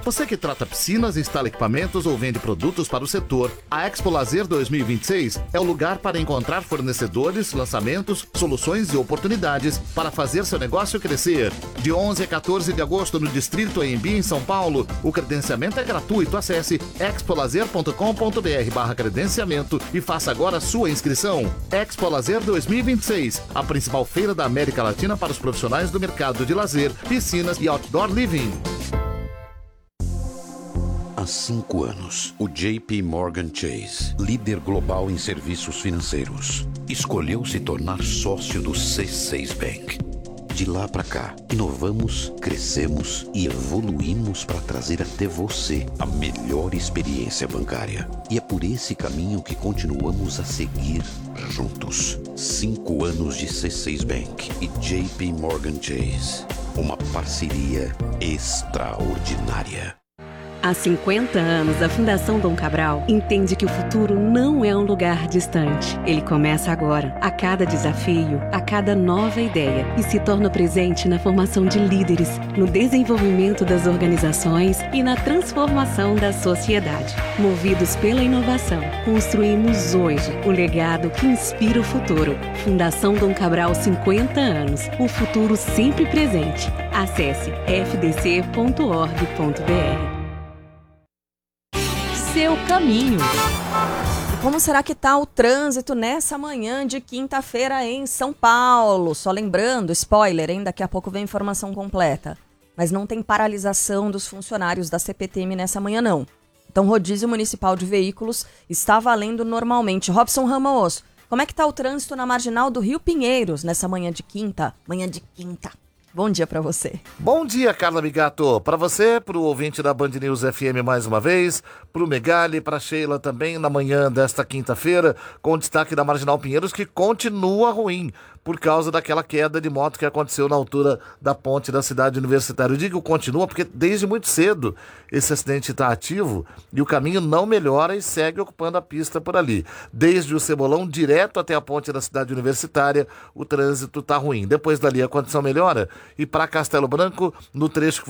Você que trata piscinas, instala equipamentos ou vende produtos para o setor, a Expo Lazer 2026 é o lugar para encontrar fornecedores, lançamentos, soluções e oportunidades para fazer seu negócio crescer. De 11 a 14 de agosto no Distrito AMB em São Paulo, o credenciamento é gratuito. Acesse expolazer.com.br/credenciamento e faça agora a sua inscrição. Expo Lazer 2026, a principal feira da América Latina para os profissionais do mercado de lazer, piscinas e outdoor living. Há 5 anos, o JP Morgan Chase, líder global em serviços financeiros, escolheu se tornar sócio do C6 Bank. De lá para cá, inovamos, crescemos e evoluímos para trazer até você a melhor experiência bancária. E é por esse caminho que continuamos a seguir juntos. 5 anos de C6 Bank e JP Morgan Chase. Uma parceria extraordinária. Há 50 anos, a Fundação Dom Cabral entende que o futuro não é um lugar distante. Ele começa agora, a cada desafio, a cada nova ideia, e se torna presente na formação de líderes, no desenvolvimento das organizações e na transformação da sociedade. Movidos pela inovação, construímos hoje o legado que inspira o futuro. Fundação Dom Cabral, 50 anos. O futuro sempre presente. Acesse fdc.org.br. Seu caminho. E como será que está o trânsito nessa manhã de quinta-feira em São Paulo? Só lembrando, spoiler, hein? Daqui a pouco vem a informação completa. Mas não tem paralisação dos funcionários da CPTM nessa manhã, não. Então, rodízio municipal de veículos está valendo normalmente. Robson Ramos, como é que está o trânsito na marginal do Rio Pinheiros nessa manhã de quinta? Manhã de quinta. Bom dia para você. Bom dia, Carla Migato. Para você, para o ouvinte da Band News FM mais uma vez, para o Megali, para a Sheila também na manhã desta quinta-feira, com destaque da Marginal Pinheiros, que continua ruim por causa daquela queda de moto que aconteceu na altura da ponte da cidade universitária. Eu digo continua porque desde muito cedo esse acidente está ativo e o caminho não melhora e segue ocupando a pista por ali. Desde o Cebolão direto até a ponte da cidade universitária, o trânsito está ruim. Depois dali a condição melhora e para Castelo Branco, no trecho que